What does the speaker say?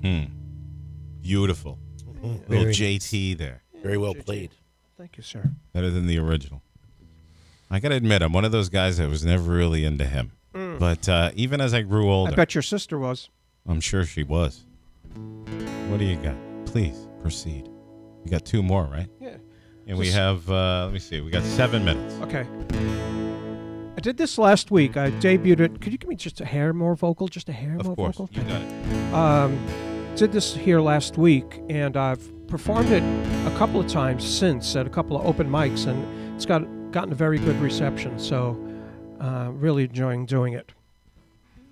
Beautiful. Little JT there. Very well played. Thank you, sir. Better than the original. I got to admit, I'm one of those guys that was never really into him. But even as I grew older, I bet your sister was. I'm sure she was. What do you got? Please proceed. You got 2 more, right? Yeah. And we have, let me see, we got 7 minutes. Okay. I did this last week. I debuted it. Could you give me just a hair more vocal? Just a hair more Of course, vocal? you got it. Did this here last week, and I've performed it a couple of times since at a couple of open mics, and it's gotten a very good reception. So, really enjoying doing it.